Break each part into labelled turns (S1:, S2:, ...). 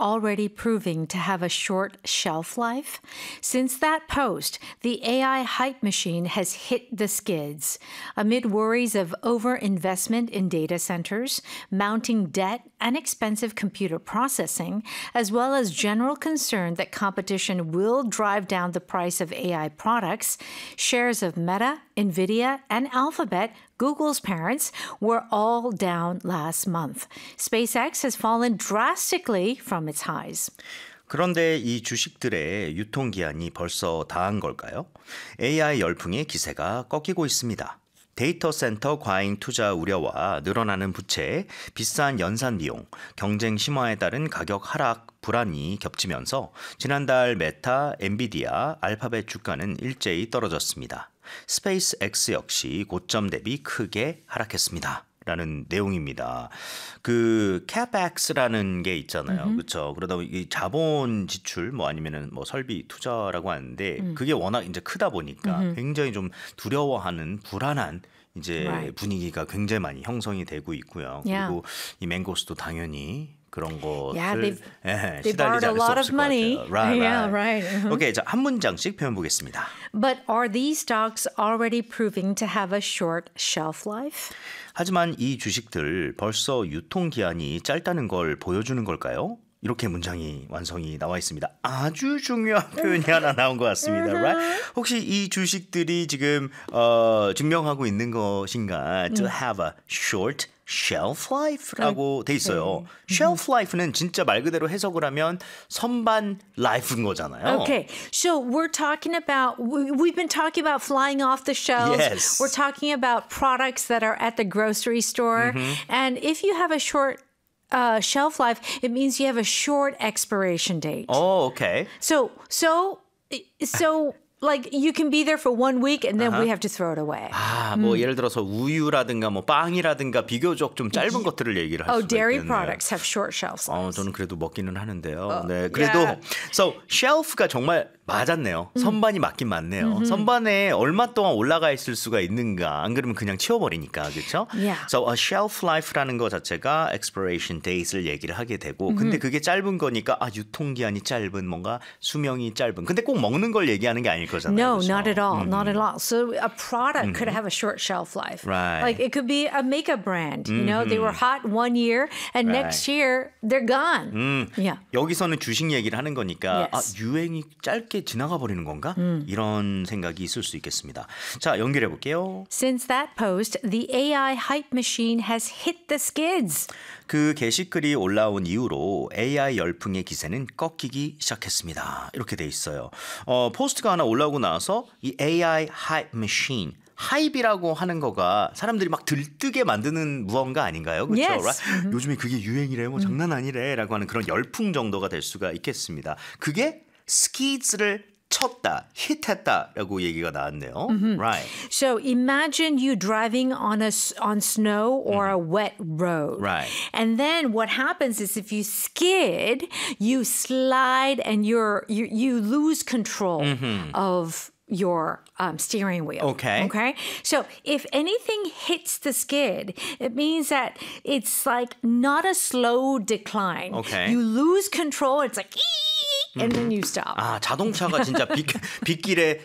S1: already proving to have a short shelf life? Since that post, the AI hype machine has hit the skids. Amid worries of overinvestment in data centers, mounting debt, and expensive computer processing, as well as general concern that competition will drive down the price of AI products, shares of Meta, NVIDIA, and Alphabet, Google's parents, were all down last month. SpaceX has fallen drastically from its highs.
S2: 그런데 이 주식들의 유통기한이 벌써 다한 걸까요? AI 열풍의 기세가 꺾이고 있습니다. 데이터 센터 과잉 투자 우려와 늘어나는 부채, 비싼 연산 비용, 경쟁 심화에 따른 가격 하락 불안이 겹치면서 지난달 메타, 엔비디아, 알파벳 주가는 일제히 떨어졌습니다. 스페이스X 역시 고점 대비 크게 하락했습니다. 라는 내용입니다. 그 CapEx라는 게 있잖아요. 그렇죠. 그러다 보니 이 자본 지출 뭐 아니면은 뭐 설비 투자라고 하는데 그게 워낙 이제 크다 보니까 굉장히 좀 두려워하는 불안한 이제 분위기가 굉장히 많이 형성이 되고 있고요. 그리고 이 맹고스도 당연히 그런 것을
S1: they borrowed a lot of money.
S2: Right. 오케이, 자, 한 문장씩 표현 보겠습니다.
S1: But are these stocks already proving to have a short shelf life?
S2: 하지만 이 주식들 벌써 유통기한이 짧다는 걸 보여주는 걸까요? 이렇게 문장이 완성이 나와 있습니다. 아주 중요한 표현이 하나 나온 것 같습니다. Right? 혹시 이 주식들이 지금 증명하고 있는 것인가? To have a short shelf life라고 돼 있어요. shelf life는 진짜 말 그대로 해석을 하면 선반 life인 거잖아요.
S1: Okay, so we're talking about, we've been talking about flying off the shelves.
S2: Yes.
S1: We're talking about products that are at the grocery store. And if you have a short shelf life, it means you have a short expiration date.
S2: Oh, okay.
S1: So like you can be there for 1 week and then we have to throw it away.
S2: 아, 뭐 예를 들어서 우유라든가 뭐 빵이라든가 비교적 좀 짧은 것들을 얘기를 할 수가
S1: dairy
S2: 있겠네요.
S1: products have short shelf lives.
S2: 저는 그래도 먹기는 하는데요. 네, 그래도 so shelf가 정말 맞았네요. 선반이 맞긴 맞네요. 선반에 얼마 동안 올라가 있을 수가 있는가? 안 그러면 그냥 치워버리니까, 그렇죠?
S1: Yeah.
S2: So a shelf life라는 거 자체가 expiration date를 얘기를 하게 되고, 근데 그게 짧은 거니까 유통기한이 짧은 뭔가 수명이 짧은. 근데 꼭 먹는 걸 얘기하는 게 아닐 거잖아요.
S1: No,
S2: 그렇죠?
S1: not at all. Not at all. So a product could have a short shelf life.
S2: Right.
S1: Like it could be a makeup brand. You know, they were hot 1 year and next year they're gone. Yeah.
S2: 여기서는 주식 얘기를 하는 거니까
S1: Yes.
S2: 유행이 짧게 지나가 버리는 건가? 이런 생각이 있을 수 있겠습니다. 자, 연결해 볼게요.
S1: Since that post, the AI hype machine has hit the skids.
S2: 그 게시글이 올라온 이후로 AI 열풍의 기세는 꺾이기 시작했습니다. 이렇게 돼 있어요. 포스트가 하나 올라오고 나서 이 AI hype machine 하이브라고 하는 거가 사람들이 막 들뜨게 만드는 무언가 아닌가요? 그렇죠?
S1: Yes.
S2: Right? 요즘에 그게 유행이래, 뭐 장난 아니래라고 하는 그런 열풍 정도가 될 수가 있겠습니다. 그게 skids를 쳤다, hit했다라고 얘기가 나왔네요. Right.
S1: So imagine you driving on snow or a wet road.
S2: Right.
S1: And then what happens is if you skid, you slide and you lose control of your steering wheel.
S2: Okay.
S1: So if anything hits the skid, it means that it's like not a slow decline.
S2: Okay.
S1: You lose control. It's like and then you stop.
S2: 아, 자동차가 진짜 빗길에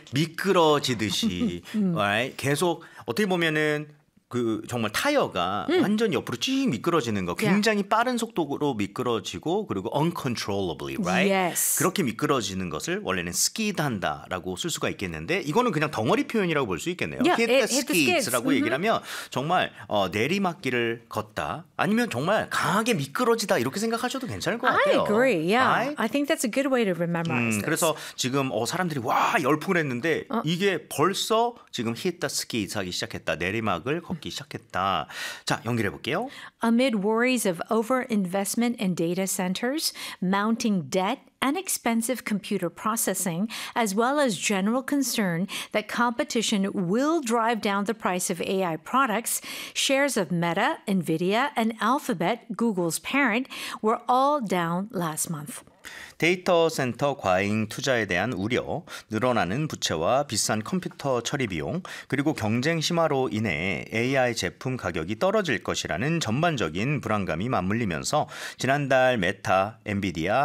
S2: 미끄러지듯이 right? 계속 어떻게 보면은 그 정말 타이어가 완전 옆으로 쭉 미끄러지는 거, 굉장히 빠른 속도로 미끄러지고 그리고 uncontrollably, right?
S1: Yes.
S2: 그렇게 미끄러지는 것을 원래는 skid한다라고 쓸 수가 있겠는데 이거는 그냥 덩어리 표현이라고 볼 수 있겠네요.
S1: Yeah,
S2: hit the
S1: hit the skids.
S2: skids라고 얘기를 하면 정말 내리막길을 걷다 아니면 정말 강하게 미끄러지다 이렇게 생각하셔도 괜찮을 것 같아요.
S1: I agree. Yeah.
S2: Right?
S1: I think that's a good way to memorize this.
S2: 그래서 지금 사람들이 와 열풍을 했는데 이게 벌써 지금 hit the skids 하기 시작했다. 내리막을 걷기 시작했다. 자, 연결해 볼게요.
S1: Amid worries of overinvestment in data centers, mounting debt, and expensive computer processing, as well as general concern that competition will drive down the price of AI products, shares of Meta, NVIDIA, and Alphabet, Google's parent, were all down last month.
S2: 데이터 센터 과잉 투자에 대한 우려, 늘어나는 부채와 비싼 컴퓨터 처리 비용, 그리고 경쟁 심화로 인해 AI 제품 가격이 떨어질 것이라는 전반적인 불안감이 맞물리면서 지난달 메타, 엔비디아,